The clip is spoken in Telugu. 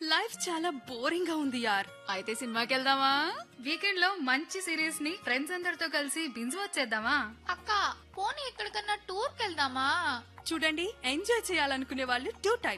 లైఫ్ చాలా బోరింగ్ గా ఉంది యార్. అయితే సినిమాకి వెళ్దామా? వీకెండ్ లో మంచి సిరీస్ ని ఫ్రెండ్స్ అందరితో కలిసి బింజ్ వచ్చేద్దామా? అక్క పోనీ ఎక్కడికన్నా టూర్ కెళ్దామా? చూడండి, ఎంజాయ్ చేయాలనుకునే వాళ్ళు టూ టైప్స్.